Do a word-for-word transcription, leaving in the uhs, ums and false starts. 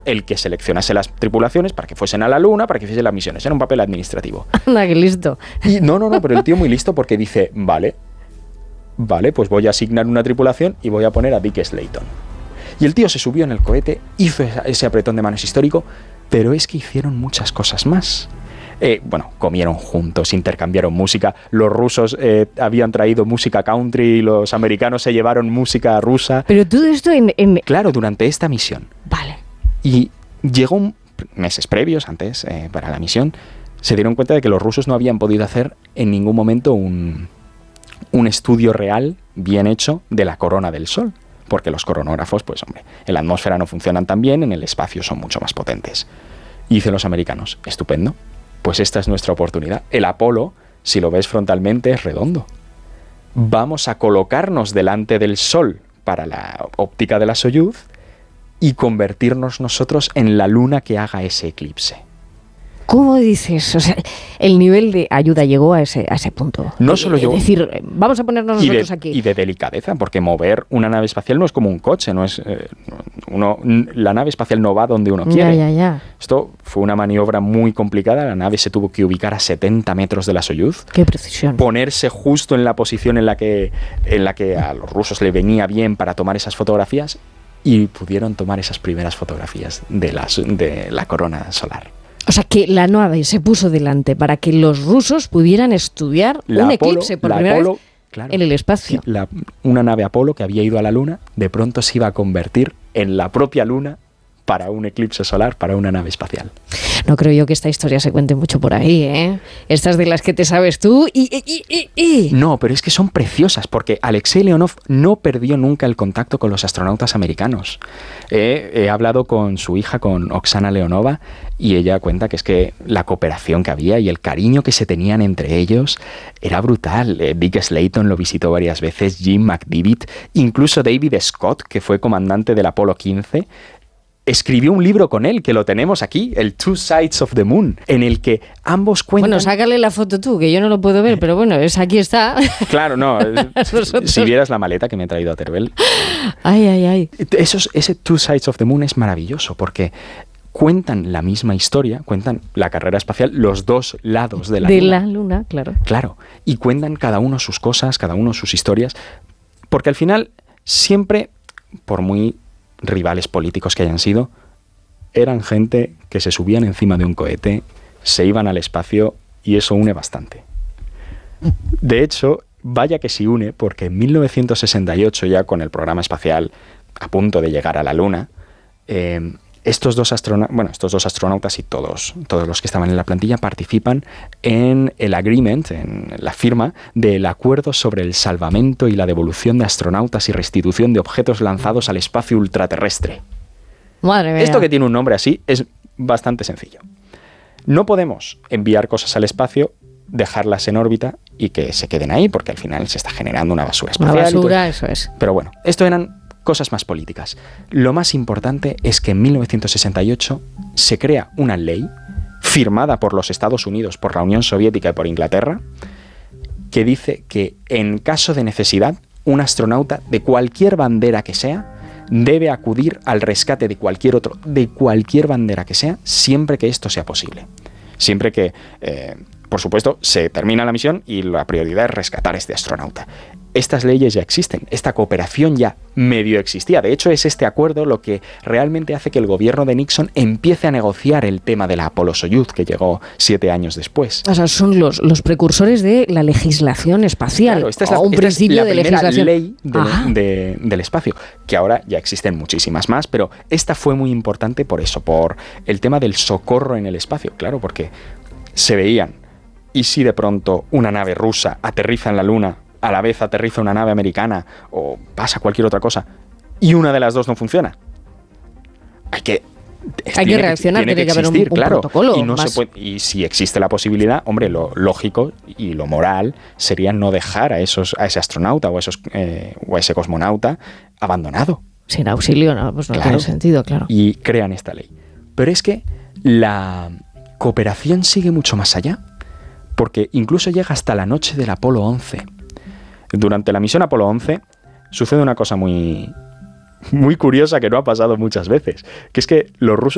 el que seleccionase las tripulaciones para que fuesen a la Luna, para que hiciesen las misiones. Era un papel administrativo. Anda, qué listo. Y no, no, no, pero el tío muy listo porque dice, vale, vale, pues voy a asignar una tripulación y voy a poner a Dick Slayton. Y el tío se subió en el cohete, hizo ese apretón de manos histórico, pero es que hicieron muchas cosas más. Eh, bueno, comieron juntos, intercambiaron música. Los rusos eh, habían traído música country y los americanos se llevaron música rusa. Pero todo esto en... en... Claro, durante esta misión. Vale. Y llegó un, meses previos, antes, eh, para la misión, se dieron cuenta de que los rusos no habían podido hacer en ningún momento un, un estudio real, bien hecho, de la corona del Sol. Porque los coronógrafos, pues hombre, en la atmósfera no funcionan tan bien, en el espacio son mucho más potentes. Y dicen los americanos, estupendo, pues esta es nuestra oportunidad. El Apolo, si lo ves frontalmente, es redondo. Vamos a colocarnos delante del Sol para la óptica de la Soyuz y convertirnos nosotros en la Luna que haga ese eclipse. ¿Cómo dices? O sea, el nivel de ayuda llegó a ese, a ese punto. No solo llegó. Es decir, vamos a ponernos nosotros y de, aquí. Y de delicadeza, porque mover una nave espacial no es como un coche, no es eh, uno, la nave espacial no va donde uno quiere. Ya, ya, ya. Esto fue una maniobra muy complicada. La nave se tuvo que ubicar a setenta metros de la Soyuz. Qué precisión. Ponerse justo en la posición en la que, en la que a los rusos le venía bien para tomar esas fotografías y pudieron tomar esas primeras fotografías de la, de la corona solar. O sea, que la nave se puso delante para que los rusos pudieran estudiar la un Apolo, eclipse por la primera Apolo, vez claro, en el espacio. Sí, la, una nave Apolo que había ido a la Luna, de pronto se iba a convertir en la propia Luna para un eclipse solar, para una nave espacial. No creo yo que esta historia se cuente mucho por ahí, ¿eh? Estas de las que te sabes tú y... y, y, y. No, pero es que son preciosas, porque Alexei Leonov no perdió nunca el contacto con los astronautas americanos. Eh, he hablado con su hija, con Oksana Leonova, y ella cuenta que es que la cooperación que había y el cariño que se tenían entre ellos era brutal. Eh, Dick Slayton lo visitó varias veces, Jim McDivitt, incluso David Scott, que fue comandante del Apolo quince, escribió un libro con él, que lo tenemos aquí, el Two Sides of the Moon, en el que ambos cuentan... Bueno, sácale la foto tú, que yo no lo puedo ver, pero bueno, es, aquí está. Claro, no. Si vieras la maleta que me ha traído a Teruel. Ay, ay, ay. Esos, ese Two Sides of the Moon es maravilloso, porque cuentan la misma historia, cuentan la carrera espacial, los dos lados de la de Luna. De la Luna, claro. Claro, y cuentan cada uno sus cosas, cada uno sus historias, porque al final siempre, por muy rivales políticos que hayan sido, eran gente que se subían encima de un cohete, se iban al espacio, y eso une bastante. De hecho, vaya que sí une, porque en mil novecientos sesenta y ocho, ya con el programa espacial a punto de llegar a la Luna, eh, estos dos astronautas, bueno, estos dos astronautas y todos, todos los que estaban en la plantilla participan en el agreement, en la firma del acuerdo sobre el salvamento y la devolución de astronautas y restitución de objetos lanzados al espacio ultraterrestre. Madre mía. Esto, que tiene un nombre así, es bastante sencillo. No podemos enviar cosas al espacio, dejarlas en órbita y que se queden ahí, porque al final se está generando una basura espacial. Una basura, eso es. Pero bueno, esto eran cosas más políticas. Lo más importante es que en mil novecientos sesenta y ocho se crea una ley firmada por los Estados Unidos, por la Unión Soviética y por Inglaterra, que dice que en caso de necesidad, un astronauta de cualquier bandera que sea debe acudir al rescate de cualquier otro, de cualquier bandera que sea, siempre que esto sea posible. Siempre que, eh, por supuesto, se termina la misión y la prioridad es rescatar a este astronauta. Estas leyes ya existen, esta cooperación ya medio existía. De hecho, es este acuerdo lo que realmente hace que el gobierno de Nixon empiece a negociar el tema de la Apolo-Soyuz, que llegó siete años después. O sea, son los, los precursores de la legislación espacial. Claro, esta es la, o un esta principio es la de primera legislación. ley de, de, del espacio, que ahora ya existen muchísimas más, pero esta fue muy importante por eso, por el tema del socorro en el espacio. Claro, porque se veían, y si de pronto una nave rusa aterriza en la Luna, a la vez aterriza una nave americana o pasa cualquier otra cosa y una de las dos no funciona, hay que hay que reaccionar, tiene que, tiene que haber un, un claro, protocolo y no más. se puede, y si existe la posibilidad, hombre, lo lógico y lo moral sería no dejar a esos a ese astronauta o a esos eh, o a ese cosmonauta abandonado sin auxilio. No, pues no claro, tiene sentido, claro. Y crean esta ley, pero es que la cooperación sigue mucho más allá, porque incluso llega hasta la noche del Apolo once. Durante la misión Apolo once sucede una cosa muy, muy curiosa que no ha pasado muchas veces, que es que los rusos